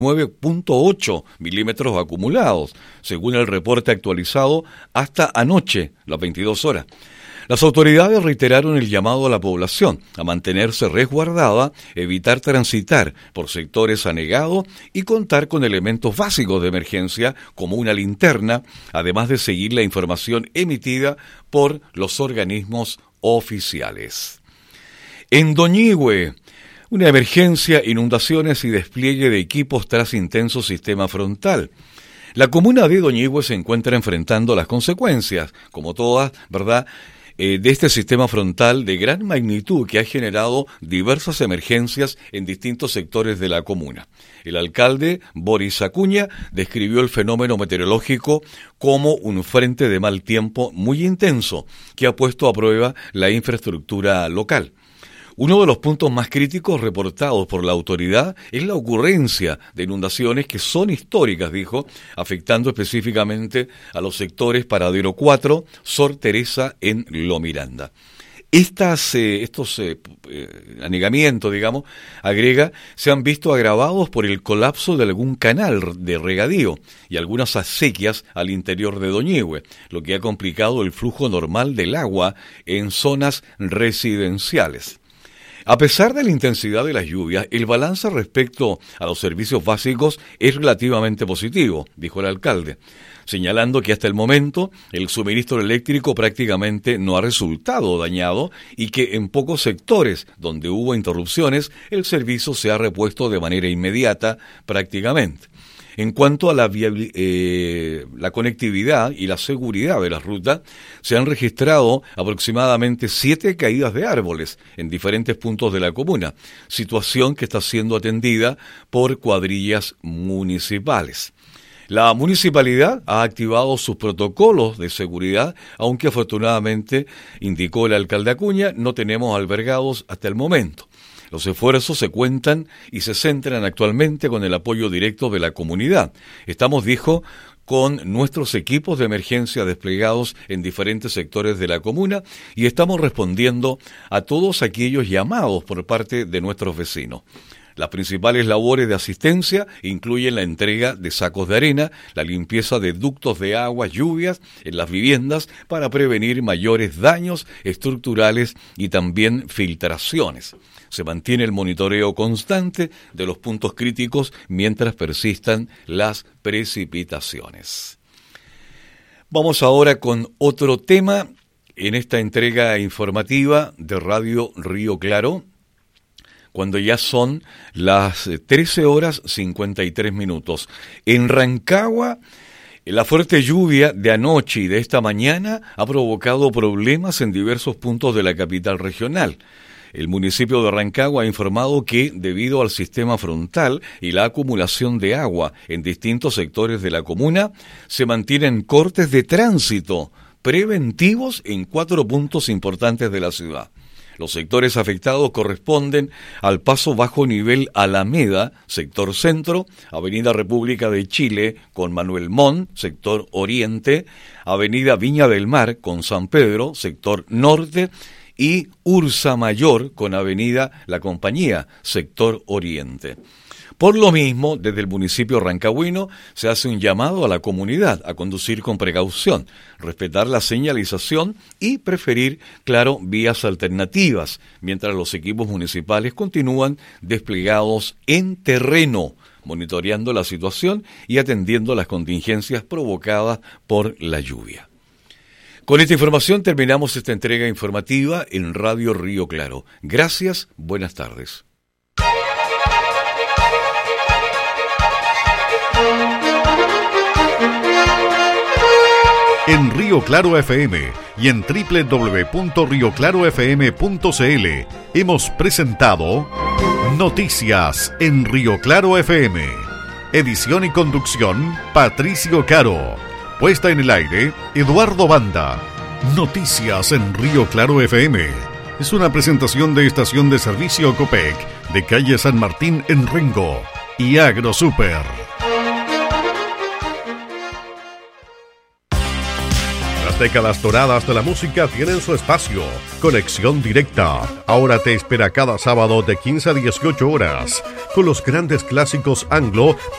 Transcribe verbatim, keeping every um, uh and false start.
nueve punto ocho milímetros acumulados, según el reporte actualizado hasta anoche, las veintidós horas. Las autoridades reiteraron el llamado a la población a mantenerse resguardada, evitar transitar por sectores anegados y contar con elementos básicos de emergencia como una linterna, además de seguir la información emitida por los organismos oficiales. En Doñihue, una emergencia, inundaciones y despliegue de equipos tras intenso sistema frontal. La comuna de Doñihue se encuentra enfrentando las consecuencias, como todas, ¿verdad?, eh, de este sistema frontal de gran magnitud que ha generado diversas emergencias en distintos sectores de la comuna. El alcalde Boris Acuña describió el fenómeno meteorológico como un frente de mal tiempo muy intenso que ha puesto a prueba la infraestructura local. Uno de los puntos más críticos reportados por la autoridad es la ocurrencia de inundaciones que son históricas, dijo, afectando específicamente a los sectores Paradero cuatro, Sor Teresa en Lo Miranda. Estas, eh, estos eh, eh, anegamientos, digamos, agrega, se han visto agravados por el colapso de algún canal de regadío y algunas acequias al interior de Doñihue, lo que ha complicado el flujo normal del agua en zonas residenciales. A pesar de la intensidad de las lluvias, el balance respecto a los servicios básicos es relativamente positivo, dijo el alcalde, señalando que hasta el momento el suministro eléctrico prácticamente no ha resultado dañado y que en pocos sectores donde hubo interrupciones el servicio se ha repuesto de manera inmediata prácticamente. En cuanto a la, viabil- eh, la conectividad y la seguridad de las rutas, se han registrado aproximadamente siete caídas de árboles en diferentes puntos de la comuna, situación que está siendo atendida por cuadrillas municipales. La municipalidad ha activado sus protocolos de seguridad, aunque afortunadamente, indicó el alcalde Acuña, no tenemos albergados hasta el momento. Los esfuerzos se cuentan y se centran actualmente con el apoyo directo de la comunidad. Estamos, dijo, con nuestros equipos de emergencia desplegados en diferentes sectores de la comuna y estamos respondiendo a todos aquellos llamados por parte de nuestros vecinos. Las principales labores de asistencia incluyen la entrega de sacos de arena, la limpieza de ductos de agua, lluvias en las viviendas para prevenir mayores daños estructurales y también filtraciones. Se mantiene el monitoreo constante de los puntos críticos mientras persistan las precipitaciones. Vamos ahora con otro tema en esta entrega informativa de Radio Río Claro, cuando ya son las trece horas cincuenta y tres minutos. En Rancagua, la fuerte lluvia de anoche y de esta mañana ha provocado problemas en diversos puntos de la capital regional. El municipio de Rancagua ha informado que, debido al sistema frontal y la acumulación de agua en distintos sectores de la comuna, se mantienen cortes de tránsito preventivos en cuatro puntos importantes de la ciudad. Los sectores afectados corresponden al paso bajo nivel Alameda, sector centro, Avenida República de Chile con Manuel Montt, sector oriente, Avenida Viña del Mar con San Pedro, sector norte, y Ursa Mayor con Avenida La Compañía, sector oriente. Por lo mismo, desde el municipio rancagüino se hace un llamado a la comunidad a conducir con precaución, respetar la señalización y preferir, claro, vías alternativas, mientras los equipos municipales continúan desplegados en terreno, monitoreando la situación y atendiendo las contingencias provocadas por la lluvia. Con esta información terminamos esta entrega informativa en Radio Río Claro. Gracias, buenas tardes. En Río Claro F M y en doble u doble u doble u punto río claro f m punto c l hemos presentado Noticias en Río Claro F M. Edición y conducción, Patricio Caro. Puesta en el aire, Eduardo Banda. Noticias en Río Claro F M. Es una presentación de Estación de Servicio Copec, de calle San Martín en Rengo y AgroSuper. décadas doradas de la música tienen su espacio. Conexión Directa. Ahora te espera cada sábado de quince a dieciocho horas con los grandes clásicos anglo